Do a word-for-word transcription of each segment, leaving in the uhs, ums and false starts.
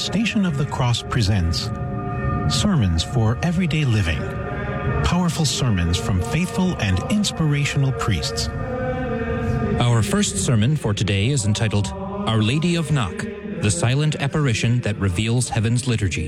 Station of the Cross presents Sermons for Everyday Living. Powerful sermons from faithful and inspirational priests. Our first sermon for today is entitled Our Lady of Knock, the silent apparition that reveals heaven's liturgy.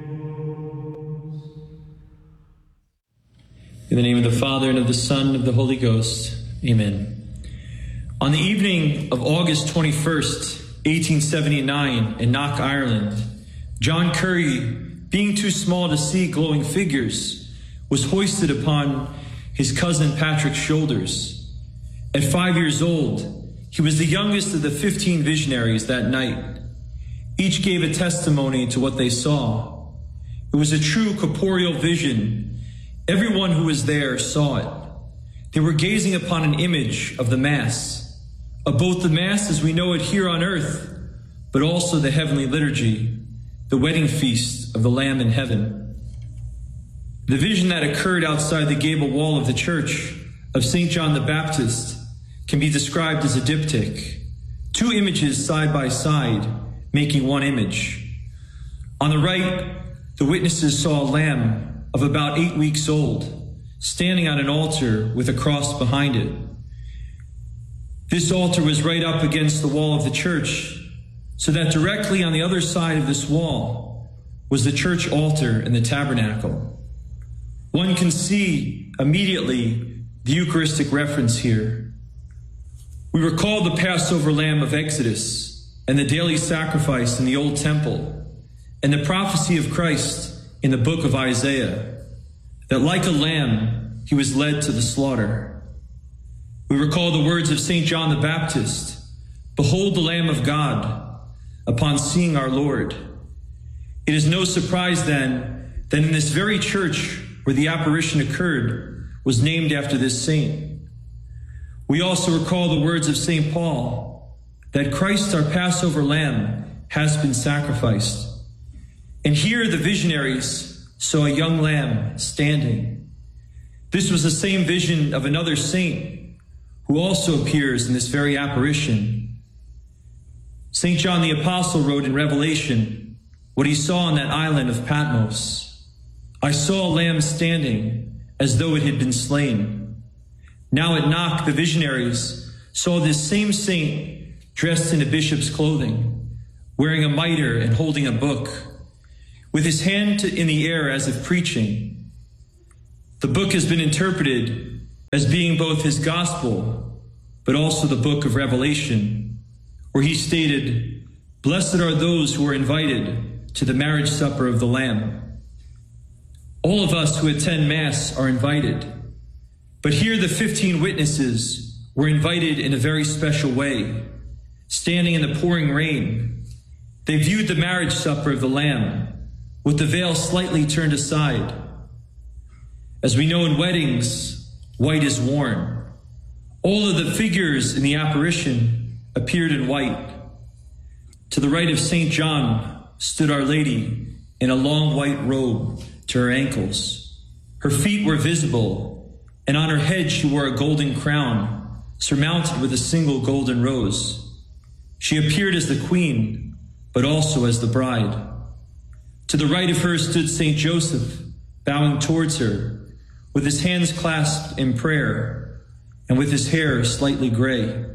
In the name of the Father, and of the Son, and of the Holy Ghost. Amen. On the evening of August twenty-first, eighteen seventy-nine, in Knock, Ireland, John Curry, being too small to see glowing figures, was hoisted upon his cousin Patrick's shoulders. At five years old, he was the youngest of the fifteen visionaries that night. Each gave a testimony to what they saw. It was a true corporeal vision. Everyone who was there saw it. They were gazing upon an image of the Mass, of both the Mass as we know it here on earth, but also the heavenly liturgy, the wedding feast of the Lamb in heaven. The vision that occurred outside the gable wall of the church of Saint John the Baptist can be described as a diptych, two images side by side, making one image. On the right, the witnesses saw a lamb of about eight weeks old, standing on an altar with a cross behind it. This altar was right up against the wall of the church, so that directly on the other side of this wall was the church altar and the tabernacle. One can see immediately the Eucharistic reference here. We recall the Passover lamb of Exodus and the daily sacrifice in the Old Temple and the prophecy of Christ in the book of Isaiah, that like a lamb, he was led to the slaughter. We recall the words of Saint John the Baptist, "Behold the Lamb of God," upon seeing our Lord. It is no surprise then that in this very church where the apparition occurred was named after this saint. We also recall the words of Saint Paul, that Christ, our Passover lamb, has been sacrificed. And here the visionaries saw a young lamb standing. This was the same vision of another saint who also appears in this very apparition. Saint John the Apostle wrote in Revelation what he saw on that island of Patmos. "I saw a lamb standing as though it had been slain." Now at Knock, the visionaries saw this same saint dressed in a bishop's clothing, wearing a mitre and holding a book, with his hand to, in the air as if preaching. The book has been interpreted as being both his gospel, but also the book of Revelation, where he stated, "Blessed are those who are invited to the marriage supper of the Lamb." All of us who attend Mass are invited, but here the fifteen witnesses were invited in a very special way. Standing in the pouring rain, they viewed the marriage supper of the Lamb with the veil slightly turned aside. As we know in weddings, white is worn. All of the figures in the apparition appeared in white. To the right of Saint John stood Our Lady in a long white robe to her ankles. Her feet were visible, and on her head she wore a golden crown surmounted with a single golden rose. She appeared as the queen, but also as the bride. To the right of her stood Saint Joseph, bowing towards her, with his hands clasped in prayer, and with his hair slightly gray.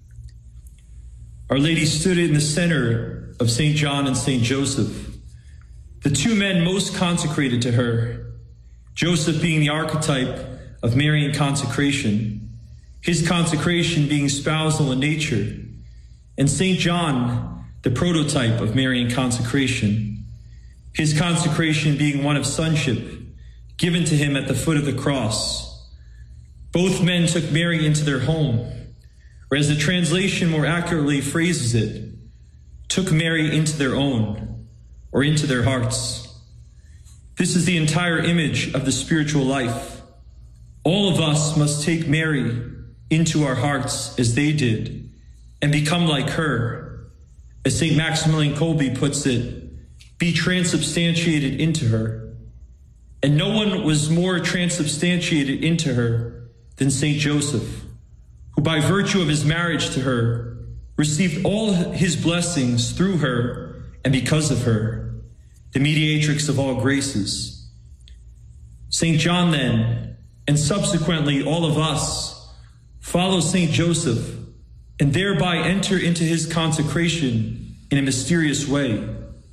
Our Lady stood in the center of Saint John and Saint Joseph, the two men most consecrated to her, Joseph being the archetype of Marian consecration, his consecration being spousal in nature, and Saint John, the prototype of Marian consecration, his consecration being one of sonship, given to him at the foot of the cross. Both men took Mary into their home, or as the translation more accurately phrases it, took Mary into their own, or into their hearts. This is the entire image of the spiritual life. All of us must take Mary into our hearts as they did, and become like her. As Saint Maximilian Kolbe puts it, be transubstantiated into her. And no one was more transubstantiated into her than Saint Joseph, who by virtue of his marriage to her received all his blessings through her and because of her, the mediatrix of all graces. Saint John then, and subsequently all of us, follow Saint Joseph and thereby enter into his consecration in a mysterious way.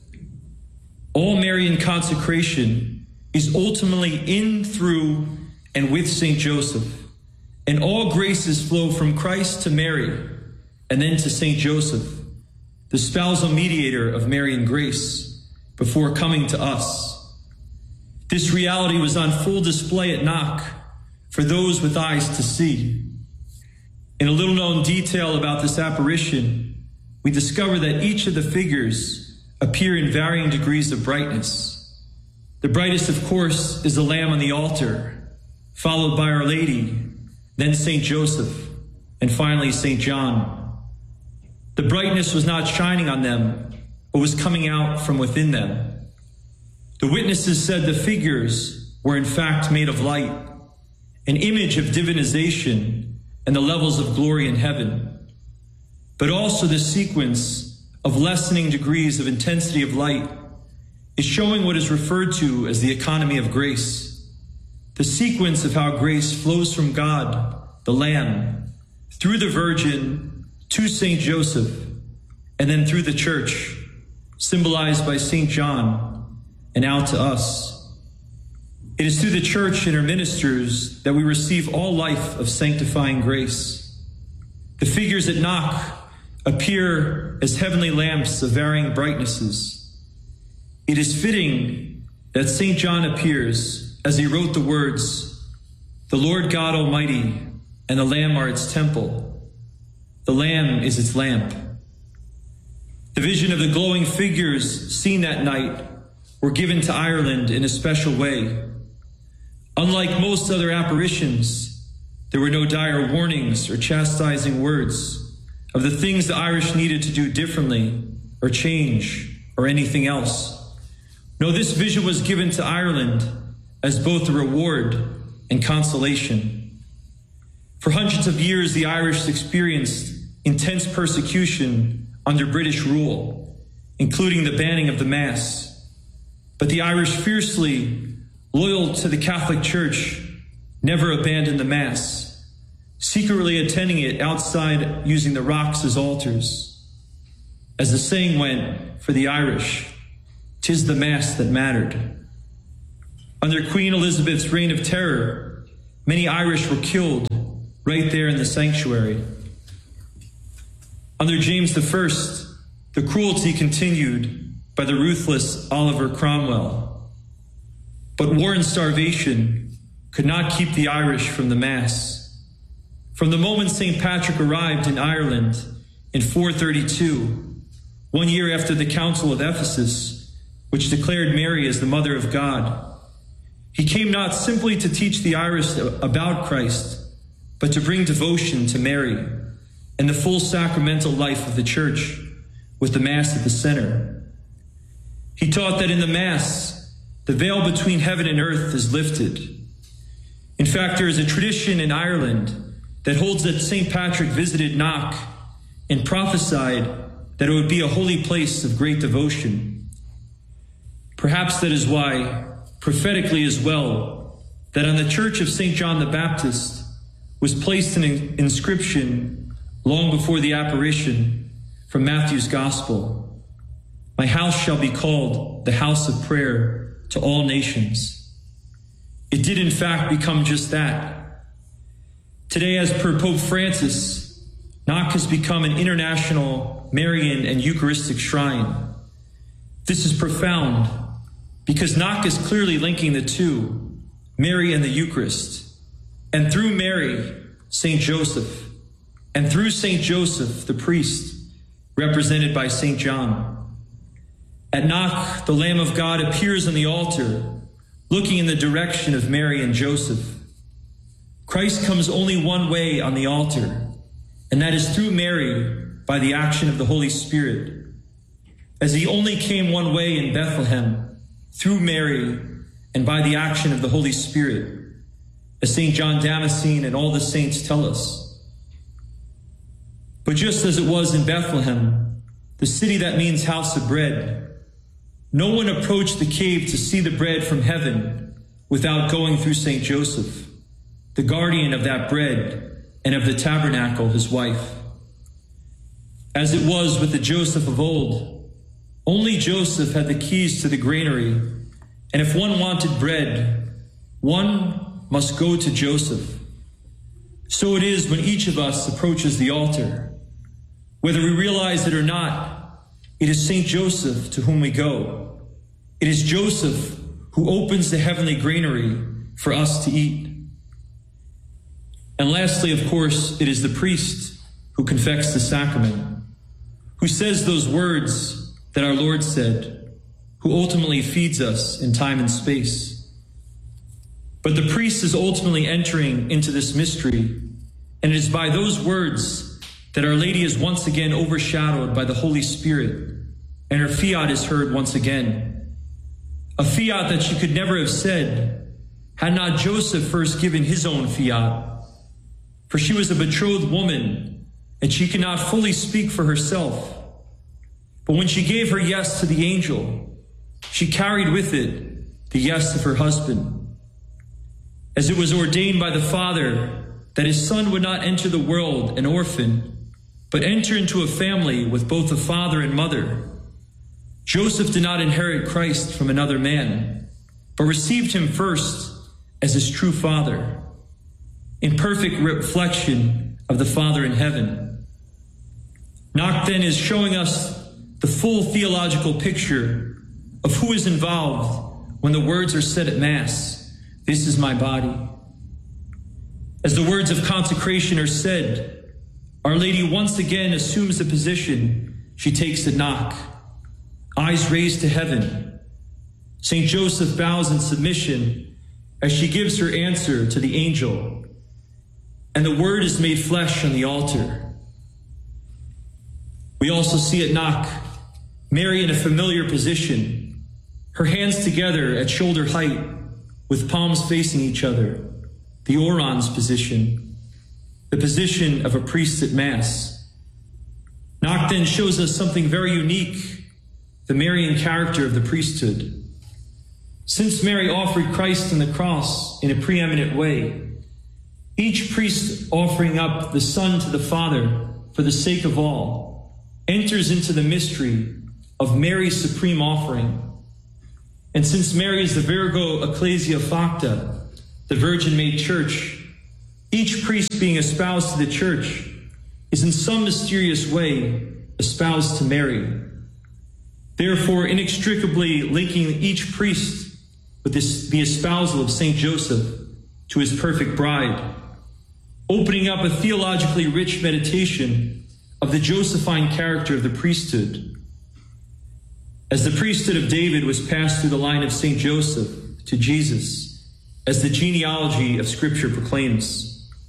All Marian consecration is ultimately in, through, and with Saint Joseph, and all graces flow from Christ to Mary, and then to Saint Joseph, the spousal mediator of Marian grace, before coming to us. This reality was on full display at Knock for those with eyes to see. In a little known detail about this apparition, we discover that each of the figures appear in varying degrees of brightness. The brightest, of course, is the Lamb on the altar, followed by Our Lady, then Saint Joseph, and finally Saint John. The brightness was not shining on them, but was coming out from within them. The witnesses said the figures were in fact made of light, an image of divinization and the levels of glory in heaven, but also the sequence of lessening degrees of intensity of light is showing what is referred to as the economy of grace, the sequence of how grace flows from God, the Lamb, through the Virgin to Saint Joseph, and then through the Church, symbolized by Saint John, and out to us. It is through the Church and her ministers that we receive all life of sanctifying grace. The figures at Knock appear as heavenly lamps of varying brightnesses. It is fitting that Saint John appears as he wrote the words, "The Lord God Almighty and the Lamb are its temple. The Lamb is its lamp." The vision of the glowing figures seen that night were given to Ireland in a special way. Unlike most other apparitions, there were no dire warnings or chastising words of the things the Irish needed to do differently or change or anything else. No, this vision was given to Ireland as both a reward and consolation. For hundreds of years, the Irish experienced intense persecution under British rule, including the banning of the Mass. But the Irish, fiercely loyal to the Catholic Church, never abandoned the Mass, secretly attending it outside using the rocks as altars. As the saying went for the Irish, "'Tis the Mass that mattered." Under Queen Elizabeth's reign of terror, many Irish were killed right there in the sanctuary. Under James the First, the cruelty continued by the ruthless Oliver Cromwell. But war and starvation could not keep the Irish from the Mass. From the moment Saint Patrick arrived in Ireland in four thirty-two, one year after the Council of Ephesus, which declared Mary as the Mother of God, he came not simply to teach the Irish about Christ, but to bring devotion to Mary and the full sacramental life of the Church, with the Mass at the center. He taught that in the Mass, the veil between heaven and earth is lifted. In fact, there is a tradition in Ireland that holds that Saint Patrick visited Knock and prophesied that it would be a holy place of great devotion. Perhaps that is why, prophetically as well, that on the church of Saint John the Baptist was placed an inscription long before the apparition from Matthew's Gospel, "My house shall be called the house of prayer to all nations." It did in fact become just that. Today, as per Pope Francis, Knock has become an international Marian and Eucharistic shrine. This is profound because Knock is clearly linking the two, Mary and the Eucharist, and through Mary, Saint Joseph, and through Saint Joseph, the priest, represented by Saint John. At Knock, the Lamb of God appears on the altar, looking in the direction of Mary and Joseph. Christ comes only one way on the altar, and that is through Mary by the action of the Holy Spirit. As he only came one way in Bethlehem, through Mary and by the action of the Holy Spirit, as Saint John Damascene and all the saints tell us. But just as it was in Bethlehem, the city that means house of bread. No one approached the cave to see the bread from heaven without going through Saint Joseph, the guardian of that bread and of the tabernacle, his wife. As it was with the Joseph of old, only Joseph had the keys to the granary, and if one wanted bread, one must go to Joseph. So it is when each of us approaches the altar. Whether we realize it or not, it is Saint Joseph to whom we go. It is Joseph who opens the heavenly granary for us to eat. And lastly, of course, it is the priest who confects the sacrament, who says those words that our Lord said, who ultimately feeds us in time and space. But the priest is ultimately entering into this mystery, and it is by those words that Our Lady is once again overshadowed by the Holy Spirit, and her fiat is heard once again. A fiat that she could never have said had not Joseph first given his own fiat. For she was a betrothed woman, and she could not fully speak for herself. But when she gave her yes to the angel, she carried with it the yes of her husband. As it was ordained by the Father that his son would not enter the world an orphan, but enter into a family with both a father and mother, Joseph did not inherit Christ from another man, but received him first as his true father, in perfect reflection of the Father in heaven. Knock then is showing us the full theological picture of who is involved when the words are said at Mass, "This is my body." As the words of consecration are said, Our Lady once again assumes the position she takes at Knock, eyes raised to heaven. Saint Joseph bows in submission as she gives her answer to the angel, and the Word is made flesh on the altar. We also see at Knock Mary in a familiar position, her hands together at shoulder height with palms facing each other, the orans position, the position of a priest at Mass. Knock then shows us something very unique, the Marian character of the priesthood. Since Mary offered Christ on the cross in a preeminent way, each priest offering up the Son to the Father for the sake of all enters into the mystery of Mary's supreme offering. And since Mary is the Virgo Ecclesia Facta, the Virgin-made church, each priest being espoused to the church is in some mysterious way espoused to Mary, therefore inextricably linking each priest with this, the espousal of Saint Joseph to his perfect bride, opening up a theologically rich meditation of the Josephine character of the priesthood. As the priesthood of David was passed through the line of Saint Joseph to Jesus, as the genealogy of Scripture proclaims,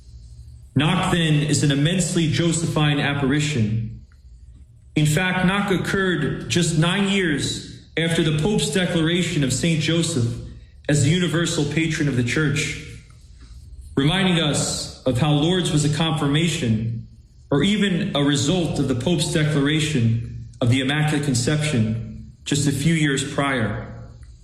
Knock then is an immensely Josephine apparition. In fact, Knock occurred just nine years after the Pope's declaration of Saint Joseph as the universal patron of the Church, reminding us of how Lourdes was a confirmation or even a result of the Pope's declaration of the Immaculate Conception just a few years prior.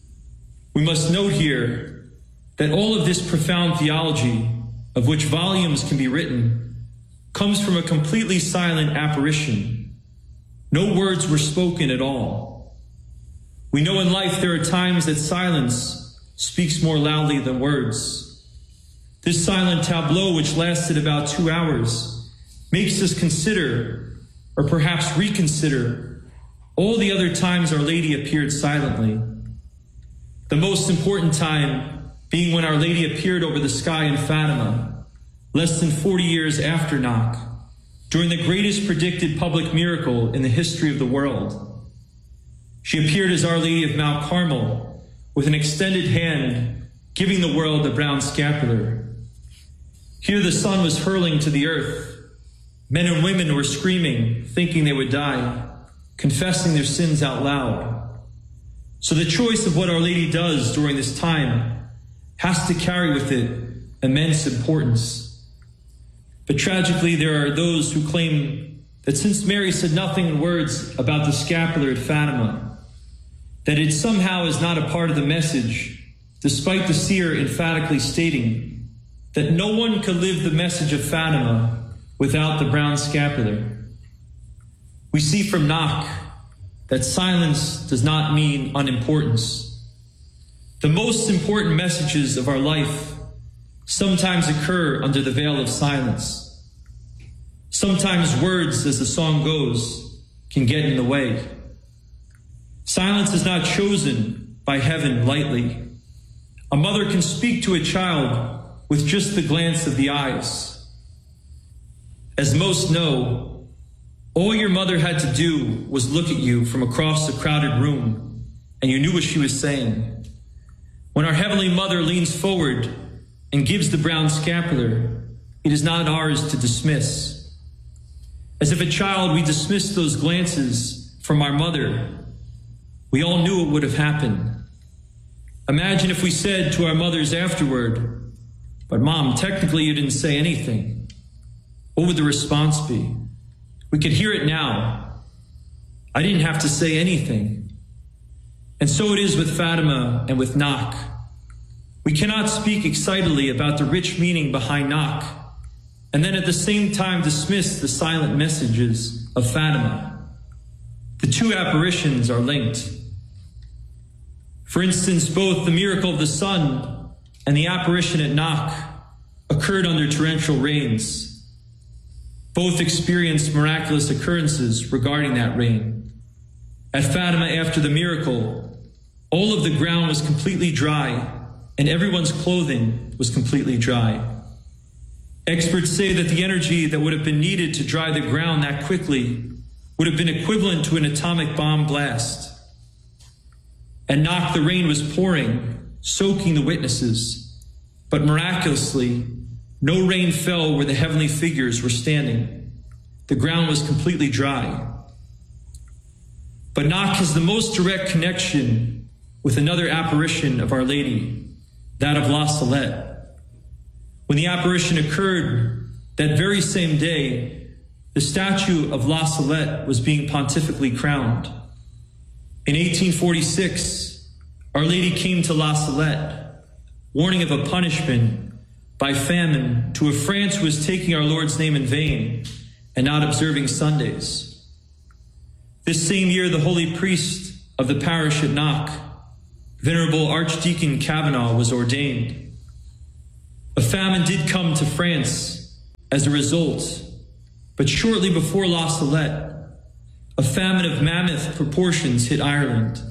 We must note here that all of this profound theology, of which volumes can be written, comes from a completely silent apparition. No words were spoken at all. We know in life there are times that silence speaks more loudly than words. This silent tableau, which lasted about two hours, makes us consider, or perhaps reconsider, all the other times Our Lady appeared silently. The most important time being when Our Lady appeared over the sky in Fatima, less than forty years after Knock, during the greatest predicted public miracle in the history of the world. She appeared as Our Lady of Mount Carmel with an extended hand, giving the world the brown scapular. Here the sun was hurling to the earth. Men and women were screaming, thinking they would die, confessing their sins out loud. So the choice of what Our Lady does during this time has to carry with it immense importance. But tragically, there are those who claim that since Mary said nothing in words about the scapular at Fatima, that it somehow is not a part of the message, despite the seer emphatically stating that no one could live the message of Fatima without the brown scapular. We see from Knock that silence does not mean unimportance. The most important messages of our life sometimes occur under the veil of silence. Sometimes words, as the song goes, can get in the way. Silence is not chosen by heaven lightly. A mother can speak to a child with just the glance of the eyes. As most know, all your mother had to do was look at you from across the crowded room, and you knew what she was saying. When our Heavenly Mother leans forward and gives the brown scapular, it is not ours to dismiss. As if a child, we dismissed those glances from our mother. We all knew it would have happened. Imagine if we said to our mothers afterward, "But Mom, technically you didn't say anything." What would the response be? We could hear it now. I didn't have to say anything. And so it is with Fatima and with Knock. We cannot speak excitedly about the rich meaning behind Knock, and then at the same time dismiss the silent messages of Fatima. The two apparitions are linked. For instance, both the miracle of the sun and the apparition at Knock occurred under torrential rains. Both experienced miraculous occurrences regarding that rain. At Fatima, after the miracle, all of the ground was completely dry, and everyone's clothing was completely dry. Experts say that the energy that would have been needed to dry the ground that quickly would have been equivalent to an atomic bomb blast. At Knock, the rain was pouring, soaking the witnesses, but miraculously, no rain fell where the heavenly figures were standing. The ground was completely dry. But Knock has the most direct connection with another apparition of Our Lady, that of La Salette. When the apparition occurred that very same day, the statue of La Salette was being pontifically crowned. In eighteen forty-six, Our Lady came to La Salette, warning of a punishment by famine to a France who was taking our Lord's name in vain and not observing Sundays. This same year, the holy priest of the parish at Knock, Venerable Archdeacon Kavanaugh, was ordained. A famine did come to France as a result, but shortly before La Salette, a famine of mammoth proportions hit Ireland.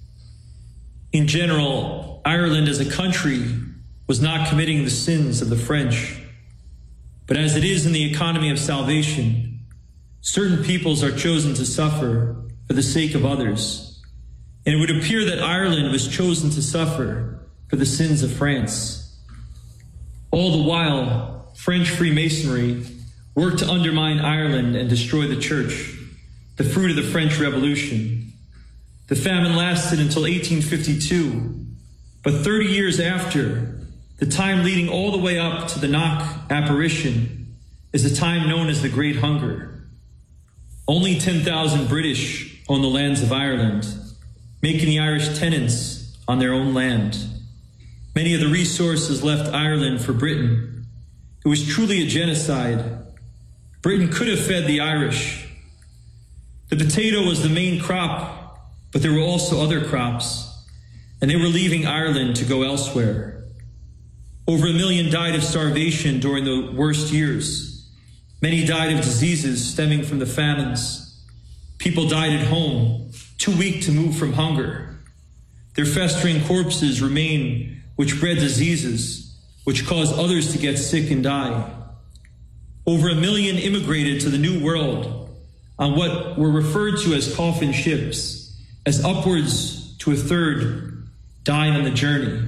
In general, Ireland as a country was not committing the sins of the French. But as it is in the economy of salvation, certain peoples are chosen to suffer for the sake of others. And it would appear that Ireland was chosen to suffer for the sins of France. All the while, French Freemasonry worked to undermine Ireland and destroy the church, the fruit of the French Revolution. The famine lasted until eighteen fifty-two, but thirty years after, the time leading all the way up to the Knock apparition is the time known as the Great Hunger. Only ten thousand British own the lands of Ireland, making the Irish tenants on their own land. Many of the resources left Ireland for Britain. It was truly a genocide. Britain could have fed the Irish. The potato was the main crop, but there were also other crops, and they were leaving Ireland to go elsewhere. Over a million died of starvation during the worst years. Many died of diseases stemming from the famines. People died at home, too weak to move from hunger. Their festering corpses remain, which bred diseases, which caused others to get sick and die. Over a million immigrated to the New World on what were referred to as coffin ships, as upwards to a third died on the journey.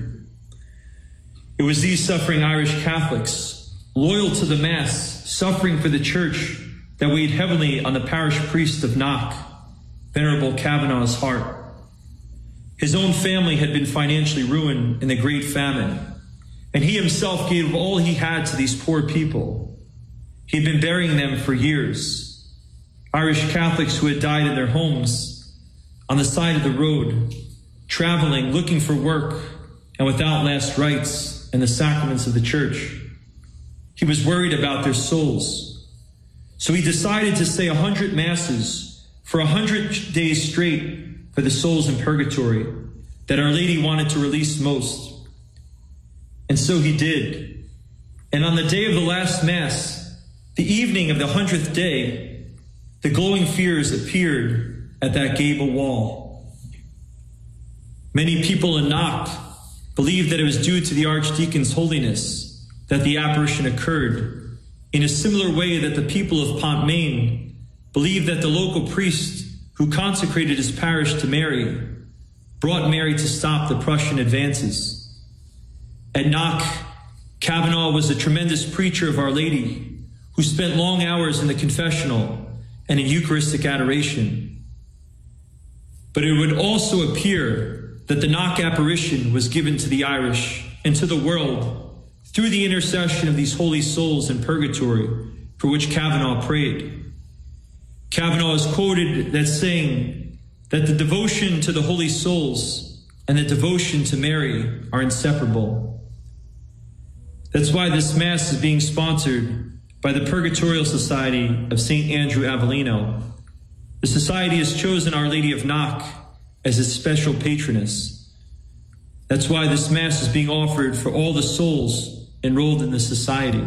It was these suffering Irish Catholics, loyal to the Mass, suffering for the Church, that weighed heavily on the parish priest of Knock, Venerable Kavanaugh's heart. His own family had been financially ruined in the Great Famine, and he himself gave all he had to these poor people. He had been burying them for years. Irish Catholics who had died in their homes, on the side of the road, traveling, looking for work, and without last rites and the sacraments of the church. He was worried about their souls. So he decided to say a hundred masses for a hundred days straight for the souls in purgatory that Our Lady wanted to release most. And so he did. And on the day of the last Mass, the evening of the hundredth day, the glowing spheres appeared at that gable wall. Many people in Knock believed that it was due to the Archdeacon's holiness that the apparition occurred, in a similar way that the people of Pontmain believed that the local priest who consecrated his parish to Mary brought Mary to stop the Prussian advances. At Knock, Kavanaugh was a tremendous preacher of Our Lady who spent long hours in the confessional and in Eucharistic adoration. But it would also appear that the Knock apparition was given to the Irish and to the world through the intercession of these holy souls in purgatory for which Kavanaugh prayed. Kavanaugh is quoted as saying that the devotion to the holy souls and the devotion to Mary are inseparable. That's why this Mass is being sponsored by the Purgatorial Society of Saint Andrew Avellino. The society has chosen Our Lady of Knock as its special patroness. That's why this Mass is being offered for all the souls enrolled in the society.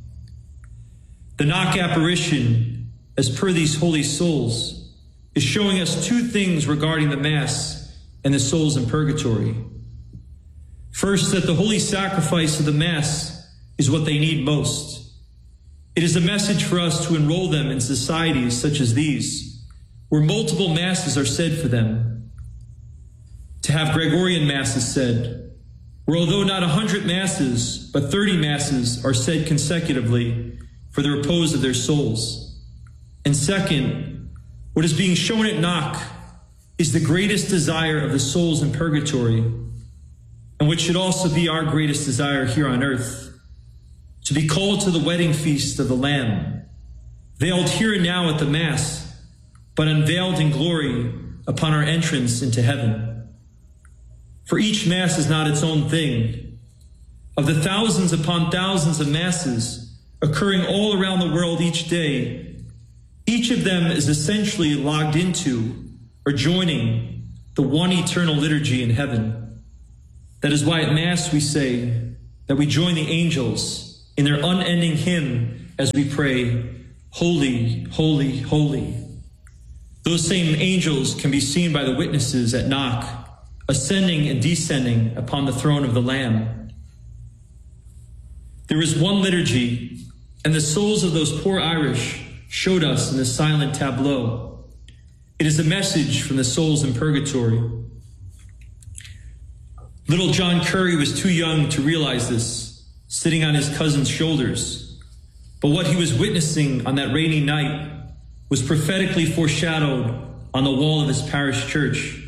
The Knock apparition, as per these holy souls, is showing us two things regarding the Mass and the souls in purgatory. First, that the holy sacrifice of the Mass is what they need most. It is a message for us to enroll them in societies such as these, where multiple Masses are said for them. To have Gregorian Masses said, where although not a hundred Masses, but thirty Masses are said consecutively for the repose of their souls. And second, what is being shown at Knock is the greatest desire of the souls in purgatory, and which should also be our greatest desire here on earth, to be called to the wedding feast of the Lamb, veiled here and now at the Mass, but unveiled in glory upon our entrance into heaven. For each Mass is not its own thing. Of the thousands upon thousands of Masses occurring all around the world each day, each of them is essentially logged into or joining the one eternal liturgy in heaven. That is why at Mass we say that we join the angels in their unending hymn as we pray, Holy, holy, holy. Those same angels can be seen by the witnesses at Knock, ascending and descending upon the throne of the Lamb. There is one liturgy, and the souls of those poor Irish showed us in the silent tableau. It is a message from the souls in purgatory. Little John Curry was too young to realize this, sitting on his cousin's shoulders. But what he was witnessing on that rainy night was prophetically foreshadowed on the wall of his parish church.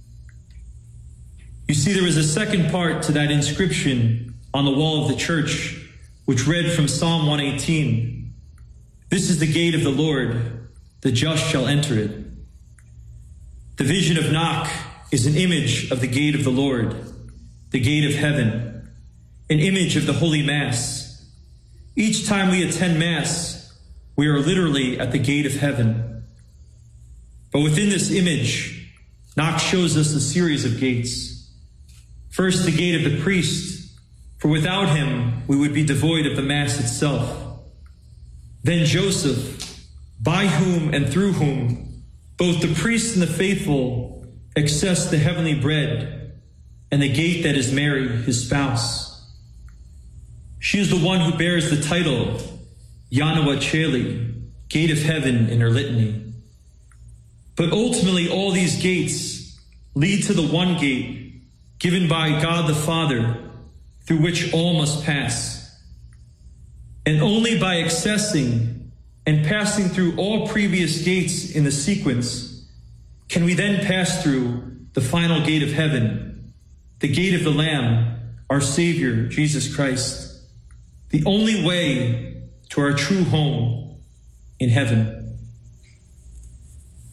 You see, there was a second part to that inscription on the wall of the church, which read from Psalm one eighteen, "This is the gate of the Lord, the just shall enter it." The vision of Knock is an image of the gate of the Lord, the gate of heaven, an image of the Holy Mass. Each time we attend Mass, we are literally at the gate of heaven. But within this image, Knock shows us a series of gates. First, the gate of the priest, for without him we would be devoid of the Mass itself. Then Joseph, by whom and through whom both the priest and the faithful access the heavenly bread, and the gate that is Mary, his spouse. She is the one who bears the title Yanua Cheli, gate of heaven, in her litany. But ultimately all these gates lead to the one gate given by God the Father, through which all must pass. And only by accessing and passing through all previous gates in the sequence can we then pass through the final gate of heaven, the gate of the Lamb, our Savior, Jesus Christ, the only way to our true home in heaven.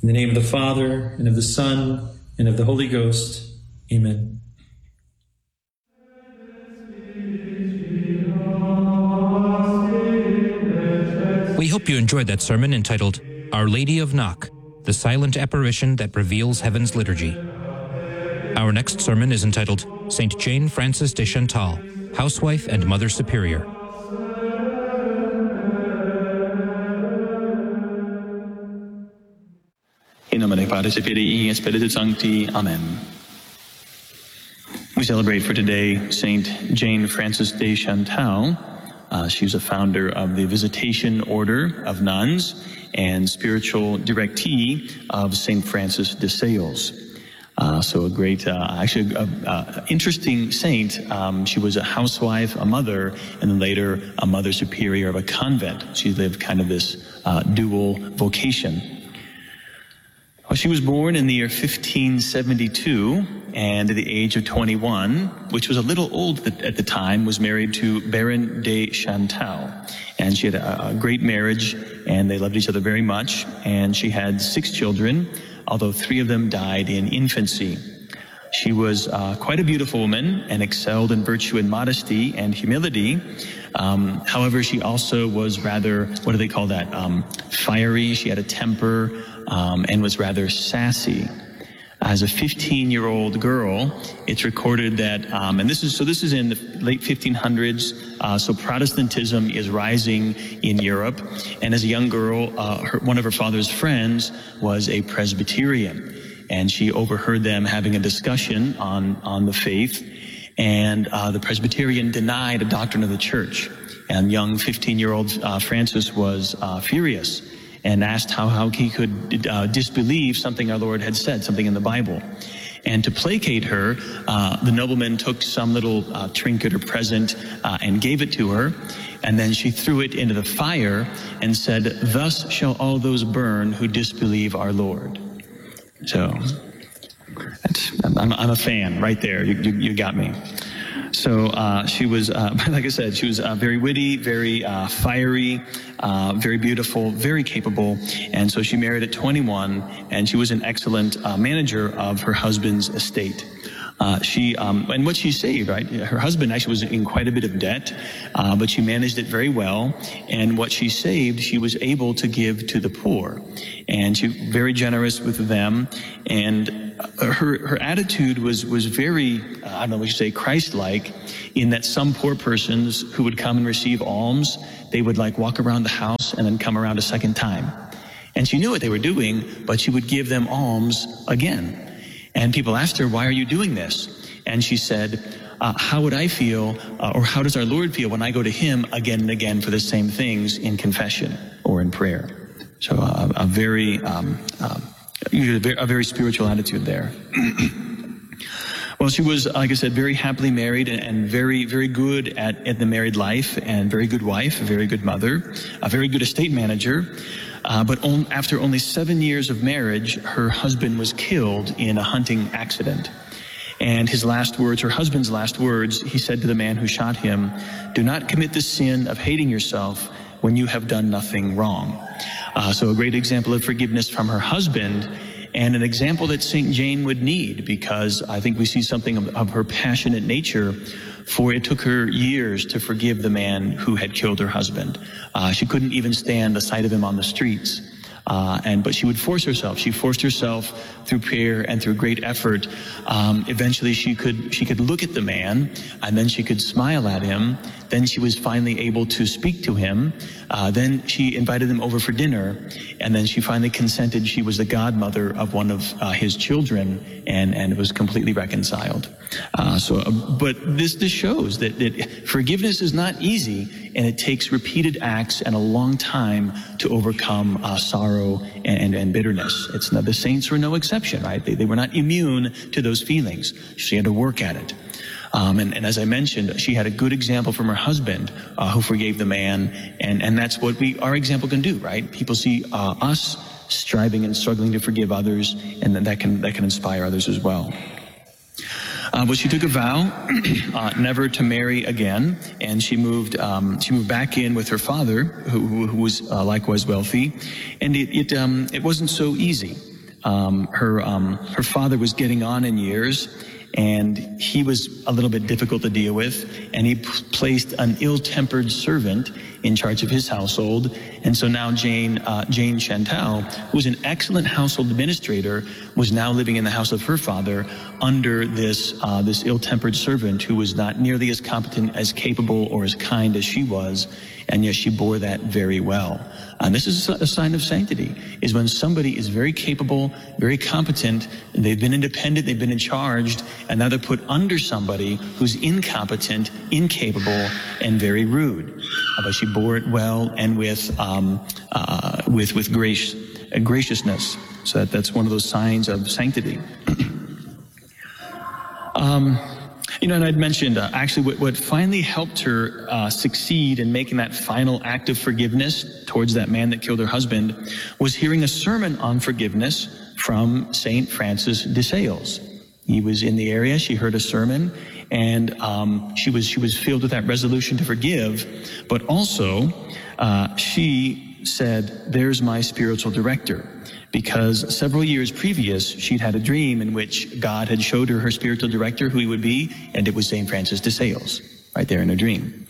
In the name of the Father, and of the Son, and of the Holy Ghost. Amen. We hope you enjoyed that sermon entitled Our Lady of Knock, the Silent Apparition that Reveals Heaven's Liturgy. Our next sermon is entitled Saint Jane Frances de Chantal, Housewife and Mother Superior. In nomine Patris et Filii et Spiritus Sancti. Amen. We celebrate for today Saint Jane Frances de Chantal. Uh, she was a founder of the Visitation Order of Nuns and spiritual directee of Saint Francis de Sales. Uh, so a great, uh, actually, a, a interesting saint. Um, she was a housewife, a mother, and then later a mother superior of a convent. She lived kind of this uh, dual vocation. Well, she was born in the year fifteen seventy-two, and at the age of twenty-one, which was a little old at the time, was married to Baron de Chantal. And she had a, a great marriage, and they loved each other very much. And she had six children, although three of them died in infancy. She was uh, quite a beautiful woman and excelled in virtue and modesty and humility. Um, however, she also was rather, what do they call that, um, fiery. She had a temper um, and was rather sassy. As a fifteen-year-old girl, it's recorded that, um, and this is so this is in the late fifteen hundreds, uh, so Protestantism is rising in Europe. And as a young girl, uh, her, one of her father's friends was a Presbyterian. And she overheard them having a discussion on, on the faith, and uh, the Presbyterian denied a doctrine of the church. And young fifteen-year-old uh, Francis was uh, furious and asked how, how he could uh, disbelieve something our Lord had said, something in the Bible. And to placate her, uh, the nobleman took some little uh, trinket or present uh, and gave it to her. And then she threw it into the fire and said, "Thus shall all those burn who disbelieve our Lord." So, that's, I'm, I'm a fan right there. You, you, you got me. So uh, she was, uh, like I said, she was uh, very witty, very uh, fiery, uh, very beautiful, very capable. And so she married at twenty-one, and she was an excellent uh, manager of her husband's estate. Uh, she, um, and what she saved, right? Her husband actually was in quite a bit of debt, uh, but she managed it very well. And what she saved, she was able to give to the poor. And she was very generous with them. And her, her attitude was, was very, uh, I don't know what you say, Christ-like, in that some poor persons who would come and receive alms, they would like walk around the house and then come around a second time. And she knew what they were doing, but she would give them alms again. And people asked her, "Why are you doing this?" And she said, uh, how would I feel, uh, or how does our Lord feel when I go to him again and again for the same things in confession or in prayer? So uh, a very, um, uh, a very spiritual attitude there. Well, she was, like I said, very happily married and very, very good at, at the married life, and very good wife, a very good mother, a very good estate manager. Uh, but on, after only seven years of marriage, her husband was killed in a hunting accident. And his last words, her husband's last words, he said to the man who shot him, "Do not commit the sin of hating yourself when you have done nothing wrong." Uh, so a great example of forgiveness from her husband, and an example that Saint Jane would need, because I think we see something of, of her passionate nature, for it took her years to forgive the man who had killed her husband. Uh, she couldn't even stand the sight of him on the streets. Uh, and but she would force herself. She forced herself through prayer and through great effort. Um, eventually, she could she could look at the man, and then she could smile at him. Then she was finally able to speak to him. Uh, then she invited him over for dinner, and then she finally consented. She was the godmother of one of uh, his children, and and was completely reconciled. Uh, so, uh, but this this shows that that forgiveness is not easy, and it takes repeated acts and a long time to overcome uh, sorrow and, and bitterness. It's not, the saints were no exception, right? They, they were not immune to those feelings. She had to work at it. Um, and, and as I mentioned, she had a good example from her husband uh, who forgave the man. And, and that's what we, our example can do, right? People see uh, us striving and struggling to forgive others, and then that can, that can inspire others as well. Uh, but she took a vow uh, never to marry again, and she moved. Um, she moved back in with her father, who, who was uh, likewise wealthy, and it it, um, it wasn't so easy. Um, her um, her father was getting on in years, and he was a little bit difficult to deal with, and he p- placed an ill-tempered servant in charge of his household. And so now Jane uh, Jane Chantal, who was an excellent household administrator, was now living in the house of her father under this uh, this ill-tempered servant who was not nearly as competent, as capable, or as kind as she was, and yet she bore that very well. And this is a sign of sanctity, is when somebody is very capable, very competent, they've been independent, they've been in charge, and now they're put under somebody who's incompetent, incapable, and very rude. Uh, but she bore it well and with um, uh, with with grace, uh, graciousness. So that, that's one of those signs of sanctity. um, You know, and I'd mentioned uh, actually what, what finally helped her uh, succeed in making that final act of forgiveness towards that man that killed her husband was hearing a sermon on forgiveness from Saint Francis de Sales. He was in the area. She heard a sermon, and um, she was she was filled with that resolution to forgive. But also, uh, she said, "There's my spiritual director." Because several years previous, she'd had a dream in which God had showed her her spiritual director, who he would be, and it was Saint Francis de Sales, right there in her dream.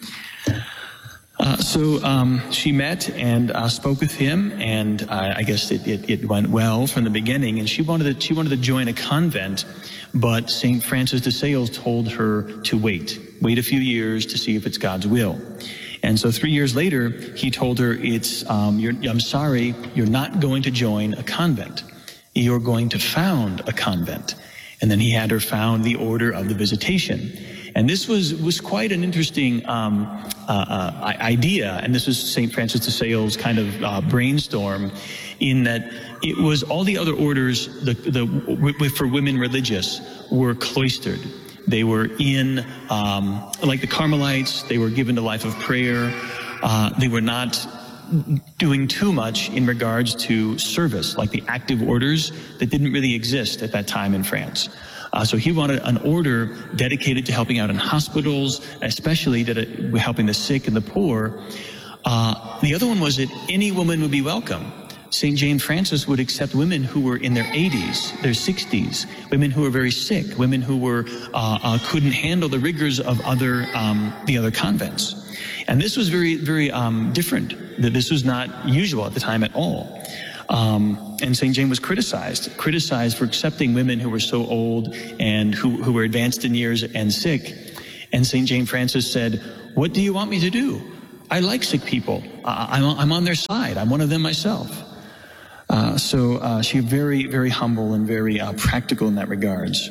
Uh, so um, she met and uh, spoke with him, and uh, I guess it, it, it went well from the beginning. And she wanted to, she wanted to join a convent, but Saint Francis de Sales told her to wait, wait a few years to see if it's God's will. And so three years later, he told her, "It's um, you're, I'm sorry, you're not going to join a convent. You're going to found a convent." And then he had her found the Order of the Visitation. And this was was quite an interesting um, uh, uh, idea. And this was Saint Francis de Sales' kind of uh, brainstorm, in that it was all the other orders the, the w- for women religious were cloistered. They were in, um, like the Carmelites, they were given the life of prayer. Uh, they were not doing too much in regards to service, like the active orders that didn't really exist at that time in France. Uh, so he wanted an order dedicated to helping out in hospitals, especially to helping the sick and the poor. Uh, the other one was that any woman would be welcome. Saint Jane Frances would accept women who were in their eighties, their sixties, women who were very sick, women who were uh, uh, couldn't handle the rigors of other um, the other convents. And this was very, very um, different. That this was not usual at the time at all. Um, and Saint Jane was criticized, criticized for accepting women who were so old and who, who were advanced in years and sick. And Saint Jane Frances said, "What do you want me to do? I like sick people. I, I'm, I'm on their side. I'm one of them myself." Uh, so uh, she's very, very humble and very uh, practical in that regards.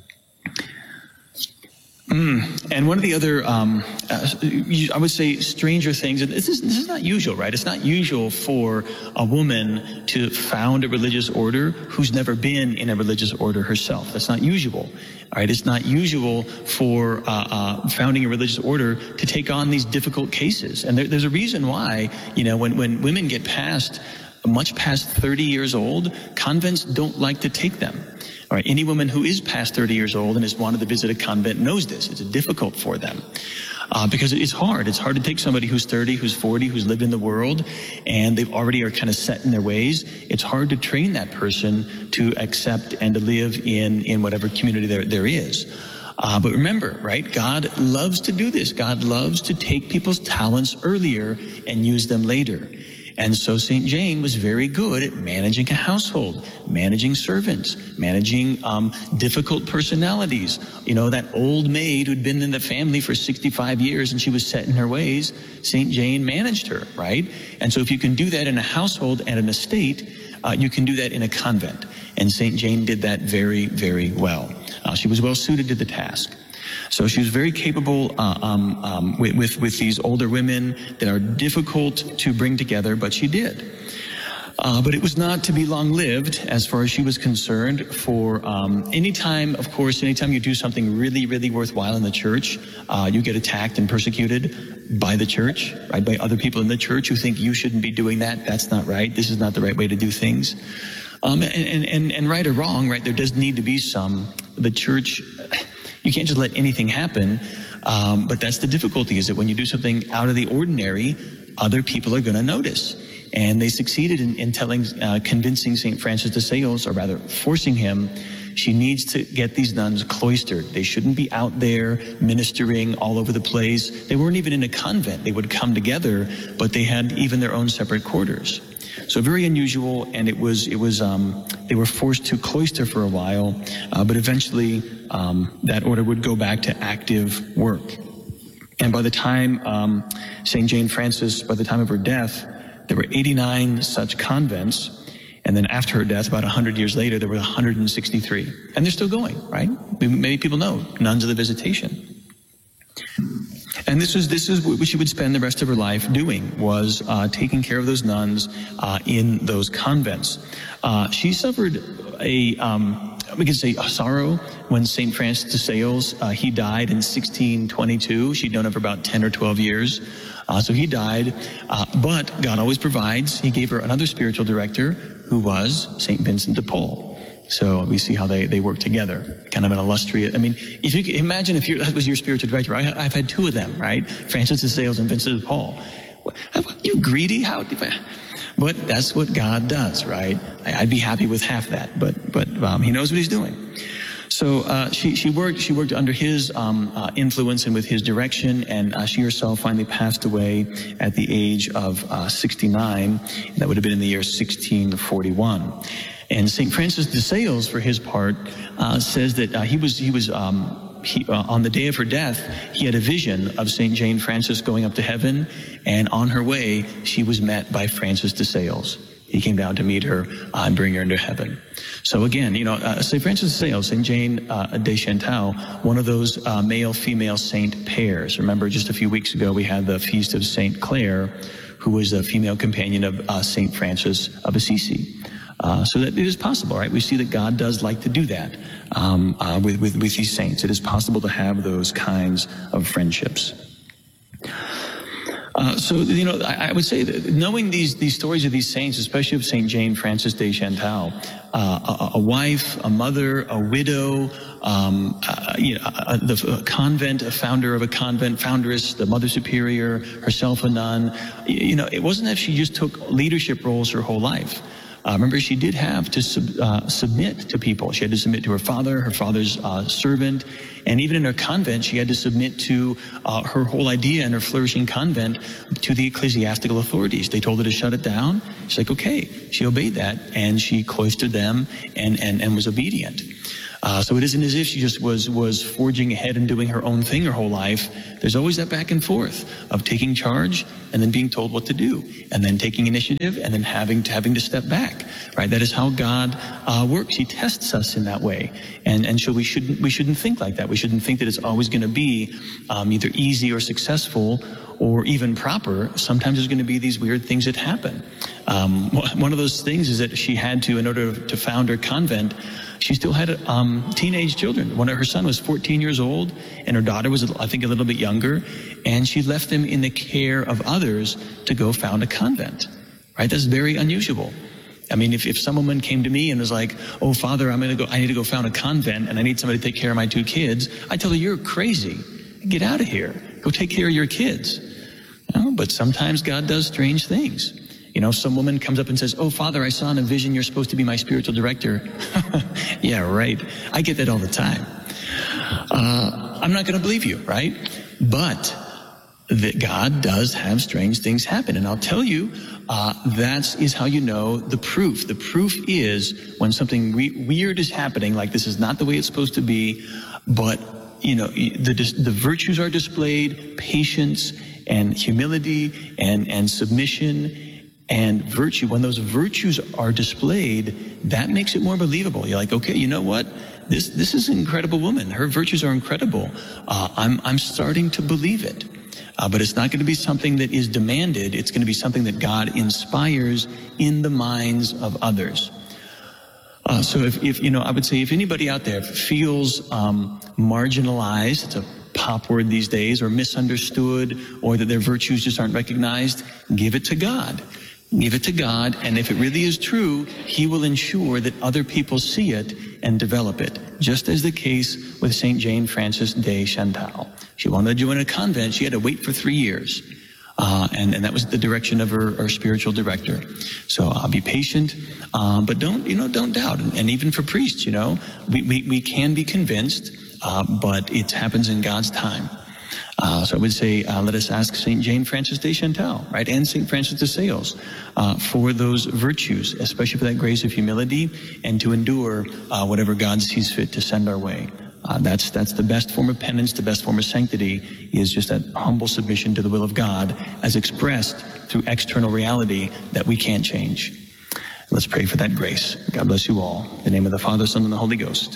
Mm. And one of the other, um, uh, I would say, stranger things, and this is, this is not usual, right? It's not usual for a woman to found a religious order who's never been in a religious order herself. That's not usual, all right? It's not usual for uh, uh, founding a religious order to take on these difficult cases. And there, there's a reason why, you know, when, when women get past much past thirty years old, convents don't like to take them. All right, any woman who is past thirty years old and has wanted to visit a convent knows this. It's difficult for them uh, because it's hard. It's hard to take somebody who's thirty, who's forty, who's lived in the world, and they've already are kind of set in their ways. It's hard to train that person to accept and to live in, in whatever community there, there is. Uh, but remember, right, God loves to do this. God loves to take people's talents earlier and use them later. And so Saint Jane was very good at managing a household, managing servants, managing um, difficult personalities. You know, that old maid who'd been in the family for sixty-five years and she was set in her ways, Saint Jane managed her, right? And so if you can do that in a household and an estate, uh, you can do that in a convent. And Saint Jane did that very, very well. Uh, she was well suited to the task. So she was very capable uh, um, um, with, with, with these older women that are difficult to bring together, but she did. Uh, but it was not to be long-lived as far as she was concerned. For um, any time, of course, anytime you do something really, really worthwhile in the church, uh, you get attacked and persecuted by the church, right, by other people in the church who think you shouldn't be doing that. That's not right. This is not the right way to do things. Um, and, and, and right or wrong, right, there does need to be some, the church... You can't just let anything happen, um, but that's the difficulty, is that when you do something out of the ordinary, other people are going to notice. And they succeeded in, in telling, uh, convincing Saint Francis de Sales, or rather forcing him, she needs to get these nuns cloistered. They shouldn't be out there ministering all over the place. They weren't even in a convent. They would come together, but they had even their own separate quarters. So very unusual, and it was, it was, um, they were forced to cloister for a while, uh, but eventually um, that order would go back to active work. And by the time um, Saint Jane Frances, by the time of her death, there were eighty-nine such convents. And then after her death, about one hundred years later, there were one hundred sixty-three. And they're still going, right? Many people know, Nuns of the Visitation. And this is this is what she would spend the rest of her life doing, was uh, taking care of those nuns uh, in those convents. Uh, she suffered a, um, we could say, a sorrow when Saint Francis de Sales, uh, he died in sixteen twenty-two. She'd known him for about ten or twelve years. Uh, so he died, uh, but God always provides. He gave her another spiritual director, who was Saint Vincent de Paul. So we see how they, they work together. Kind of an illustrious, I mean, if you imagine if you that was your spiritual director, I, I've had two of them, right? Francis de Sales and Vincent de Paul. You greedy? How? But that's what God does, right? I'd be happy with half that, but but um, he knows what he's doing. So uh, she she worked she worked under his um, uh, influence and with his direction, and uh, she herself finally passed away at the age of uh, sixty-nine. That would have been in the year sixteen forty-one. And Saint Francis de Sales, for his part, uh, says that uh, he was he was um, he, uh, on the day of her death, he had a vision of Saint Jane Frances going up to heaven, and on her way, she was met by Francis de Sales. He came down to meet her uh, and bring her into heaven. So again, you know, uh, Saint Francis de Sales, Saint Jane uh, de Chantal, one of those uh, male-female saint pairs. Remember, just a few weeks ago, we had the feast of Saint Clare, who was a female companion of uh, Saint Francis of Assisi. Uh, so that it is possible, right? We see that God does like to do that um, uh, with, with, with these saints. It is possible to have those kinds of friendships. Uh, so, you know, I, I would say that knowing these, these stories of these saints, especially of Saint Jane Frances de Chantal, uh, a, a wife, a mother, a widow, um, uh, you know, a, a, the a convent, a founder of a convent, foundress, the mother superior, herself a nun. You know, it wasn't that she just took leadership roles her whole life. Uh, remember, she did have to sub, uh, submit to people. She had to submit to her father, her father's uh, servant, and even in her convent, she had to submit to uh, her whole idea in her flourishing convent to the ecclesiastical authorities. They told her to shut it down. She's like, okay. She obeyed that, and she cloistered them and, and, and was obedient. Uh, so it isn't as if she just was, was forging ahead and doing her own thing her whole life. There's always that back and forth of taking charge and then being told what to do, and then taking initiative and then having to, having to step back, right? That is how God uh, works. He tests us in that way. And, and so we shouldn't, we shouldn't think like that. We shouldn't think that it's always going to be um, either easy or successful or even proper. Sometimes there's going to be these weird things that happen. Um, one of those things is that she had to, in order to found her convent, she still had um, teenage children. One of her son was fourteen years old, and her daughter was, I think, a little bit younger, and she left them in the care of others to go found a convent. Right? That's very unusual. I mean, if, if some woman came to me and was like, "Oh, Father, I'm going to go. I need to go found a convent, and I need somebody to take care of my two kids," I tell her, "You're crazy. Get out of here. Go take care of your kids." You know, but sometimes God does strange things. You know, some woman comes up and says, "Oh, Father, I saw in a vision you're supposed to be my spiritual director." Yeah, right. I get that all the time. Uh, I'm not going to believe you, right? But that God does have strange things happen. And I'll tell you, uh, that is how you know the proof. The proof is when something re- weird is happening, like this is not the way it's supposed to be, but, you know, the, the virtues are displayed, patience and humility and, and submission and virtue. When those virtues are displayed, that makes it more believable. You're like, okay, you know what? This this is an incredible woman. Her virtues are incredible. Uh, I'm I'm starting to believe it. Uh, but it's not going to be something that is demanded. It's going to be something that God inspires in the minds of others. Uh, so if, if, you know, I would say if anybody out there feels um, marginalized, it's a pop word these days, or misunderstood, or that their virtues just aren't recognized, give it to God. Give it to God, and if it really is true, He will ensure that other people see it and develop it, just as the case with Saint Jane Frances de Chantal. She wanted to join a convent. She had to wait for three years. Uh, and, and that was the direction of our, our spiritual director. So uh, be patient, um, but don't, you know, don't doubt. And, and even for priests, you know, we, we, we can be convinced, uh, but it happens in God's time. Uh, so I would say, uh, let us ask Saint Jane Frances de Chantal, right, and Saint Francis de Sales uh, for those virtues, especially for that grace of humility and to endure uh, whatever God sees fit to send our way. Uh, that's that's the best form of penance, the best form of sanctity is just that humble submission to the will of God as expressed through external reality that we can't change. Let's pray for that grace. God bless you all. In the name of the Father, Son, and the Holy Ghost.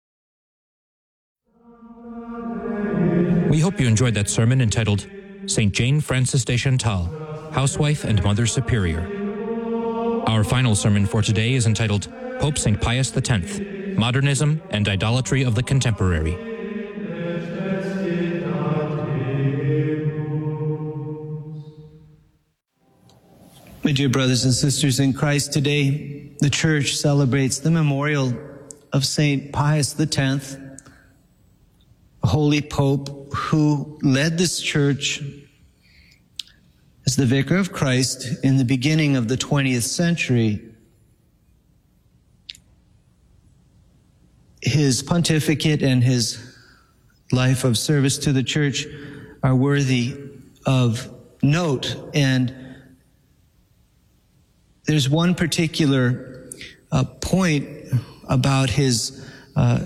We hope you enjoyed that sermon entitled Saint Jane Frances de Chantal, Housewife and Mother Superior. Our final sermon for today is entitled Pope Saint Pius the tenth, Modernism and Idolatry of the Contemporary. My dear brothers and sisters in Christ, today the Church celebrates the memorial of Saint Pius the tenth, a holy Pope who led this Church as the Vicar of Christ in the beginning of the twentieth century. His pontificate and his life of service to the Church are worthy of note, and there's one particular uh, point about his uh,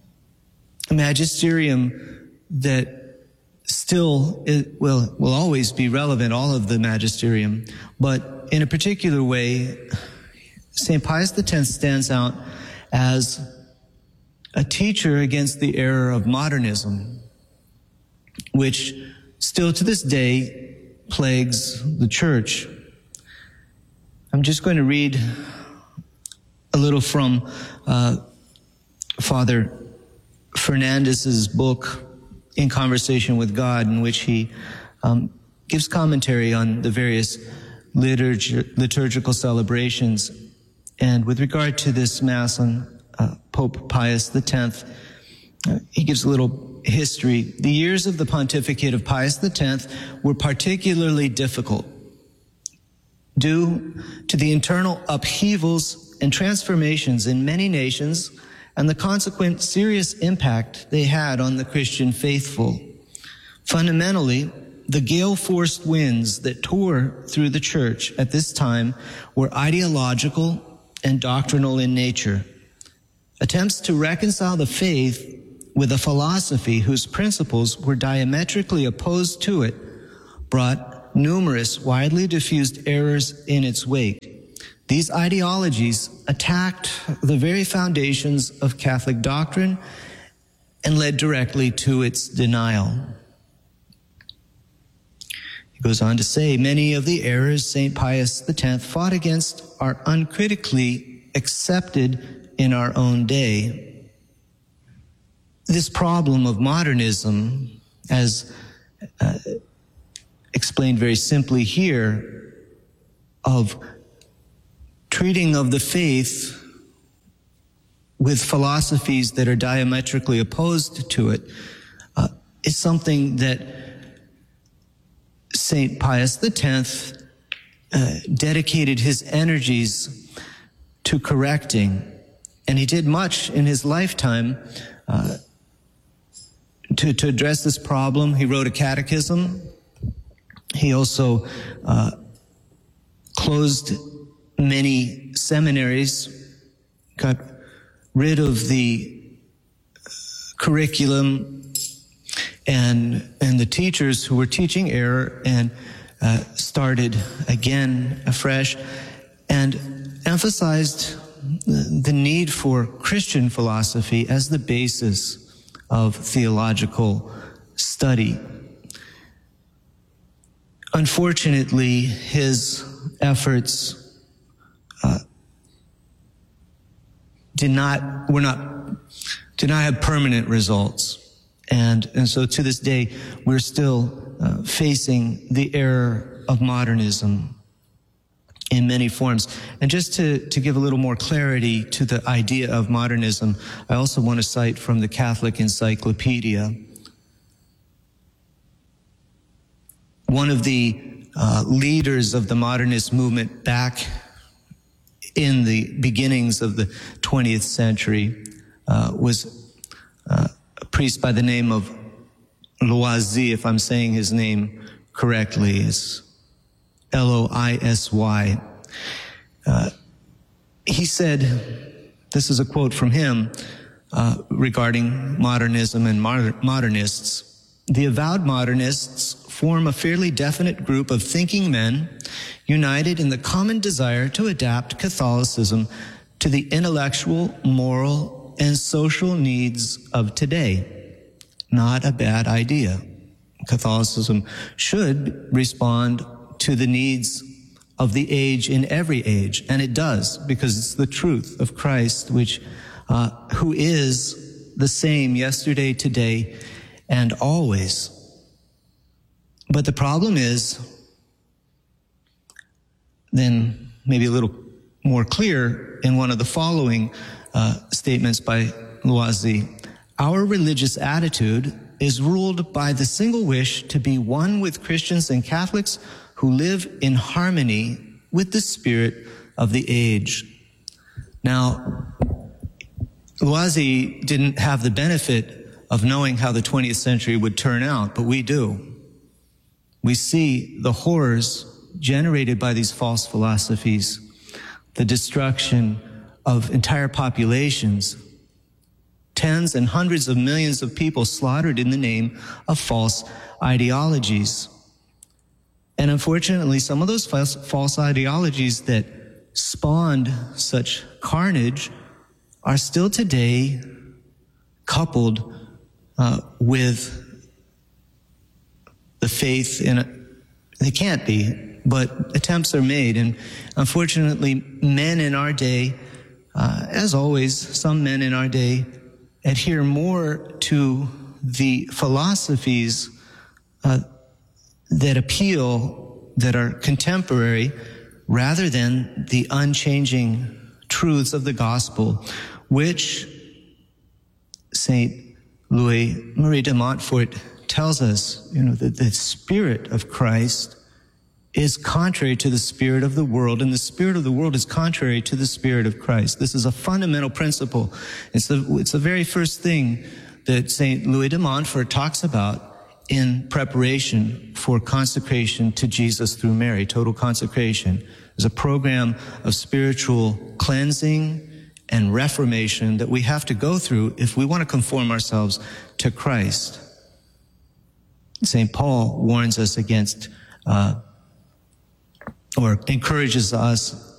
magisterium that still it will will always be relevant, all of the magisterium, but in a particular way, Saint Pius the tenth stands out as a teacher against the error of modernism, which still to this day plagues the Church. I'm just going to read a little from uh, Father Fernandez's book, In Conversation with God, in which he um, gives commentary on the various liturg- liturgical celebrations. And with regard to this Mass on Uh, Pope Pius the tenth, uh, he gives a little history. The years of the pontificate of Pius the tenth were particularly difficult due to the internal upheavals and transformations in many nations and the consequent serious impact they had on the Christian faithful. Fundamentally, the gale-forced winds that tore through the Church at this time were ideological and doctrinal in nature. Attempts to reconcile the faith with a philosophy whose principles were diametrically opposed to it brought numerous widely diffused errors in its wake. These ideologies attacked the very foundations of Catholic doctrine and led directly to its denial. He goes on to say, many of the errors Saint Pius the tenth fought against are uncritically accepted in our own day. This problem of modernism, as uh, explained very simply here, of treating of the faith with philosophies that are diametrically opposed to it, uh, is something that Saint Pius the tenth uh, dedicated his energies to correcting. And he did much in his lifetime uh, to, to address this problem. He wrote a catechism. He also uh, closed many seminaries, got rid of the curriculum and and the teachers who were teaching error, and uh, started again afresh, and emphasized the need for Christian philosophy as the basis of theological study. Unfortunately, his efforts uh, did not were not did not have permanent results, and and so to this day we're still uh, facing the error of modernism in many forms. And just to, to give a little more clarity to the idea of modernism, I also want to cite from the Catholic Encyclopedia. One of the uh, leaders of the modernist movement back in the beginnings of the twentieth century uh, was uh, a priest by the name of Loisy, if I'm saying his name correctly. It's L O I S Y. Uh, he said, this is a quote from him uh, regarding modernism and moder- modernists. The avowed modernists form a fairly definite group of thinking men united in the common desire to adapt Catholicism to the intellectual, moral, and social needs of today. Not a bad idea. Catholicism should respond to the needs of the age in every age, and it does, because it's the truth of Christ, which uh, who is the same yesterday, today, and always. But the problem is, then maybe a little more clear in one of the following uh, statements by Loisy. Our religious attitude is ruled by the single wish to be one with Christians and Catholics who live in harmony with the spirit of the age. Now, Loisy didn't have the benefit of knowing how the twentieth century would turn out, but we do. We see the horrors generated by these false philosophies, the destruction of entire populations, tens and hundreds of millions of people slaughtered in the name of false ideologies. And unfortunately, some of those false, false ideologies that spawned such carnage are still today coupled uh, with the faith in a, they can't be, but attempts are made. And unfortunately, men in our day, uh, as always, some men in our day adhere more to the philosophies uh, that appeal, that are contemporary, rather than the unchanging truths of the gospel, which Saint Louis Marie de Montfort tells us, you know, that the spirit of Christ is contrary to the spirit of the world, and the spirit of the world is contrary to the spirit of Christ. This is a fundamental principle. It's the, it's the very first thing that Saint Louis de Montfort talks about in preparation for consecration to Jesus through Mary, total consecration. There's a program of spiritual cleansing and reformation that we have to go through if we want to conform ourselves to Christ. Saint Paul warns us against, uh, or encourages us